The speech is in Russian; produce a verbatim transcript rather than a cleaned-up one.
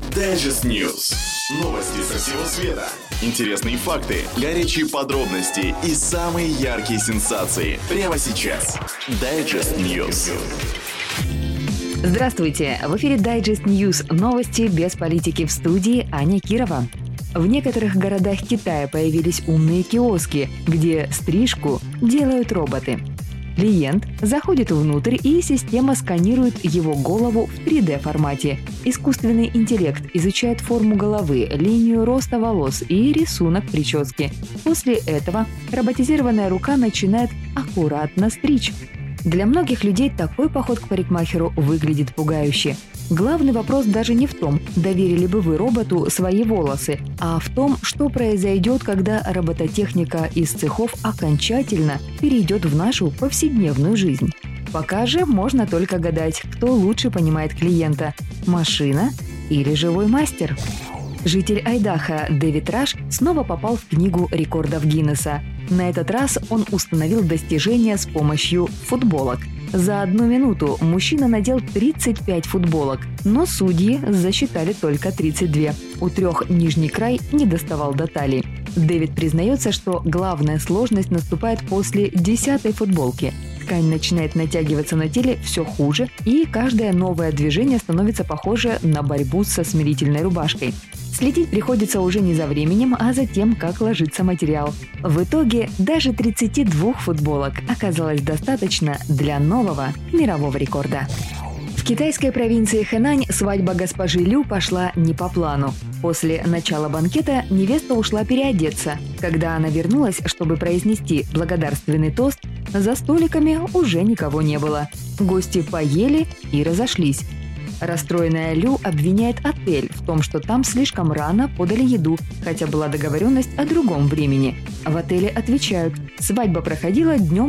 Digest News. Новости со всего света. Интересные факты, горячие подробности и самые яркие сенсации. Прямо сейчас. Digest News. Здравствуйте! В эфире Digest News. Новости без политики, в студии Аня Кирова. В некоторых городах Китая появились умные киоски, где стрижку делают роботы. Клиент заходит внутрь, и система сканирует его голову в три дэ формате. Искусственный интеллект изучает форму головы, линию роста волос и рисунок прически. После этого роботизированная рука начинает аккуратно стричь. Для многих людей такой поход к парикмахеру выглядит пугающе. Главный вопрос даже не в том, доверили бы вы роботу свои волосы, а в том, что произойдет, когда робототехника из цехов окончательно перейдет в нашу повседневную жизнь. Пока же можно только гадать, кто лучше понимает клиента – машина или живой мастер. Житель Айдахо Дэвид Раш снова попал в книгу рекордов Гиннесса. На этот раз он установил достижение с помощью футболок. За одну минуту мужчина надел тридцать пять футболок, но судьи засчитали только тридцать два. У трех нижний край не доставал до талии. Дэвид признается, что главная сложность наступает после десятой футболки. Ткань начинает натягиваться на теле все хуже, и каждое новое движение становится похоже на борьбу со смирительной рубашкой. Следить приходится уже не за временем, а за тем, как ложится материал. В итоге даже тридцати двух футболок оказалось достаточно для нового мирового рекорда. В китайской провинции Хэнань свадьба госпожи Лю пошла не по плану. После начала банкета невеста ушла переодеться. Когда она вернулась, чтобы произнести благодарственный тост, за столиками уже никого не было. Гости поели и разошлись. Расстроенная Лю обвиняет отель в том, что там слишком рано подали еду, хотя была договоренность о другом времени. В отеле отвечают: свадьба проходила днем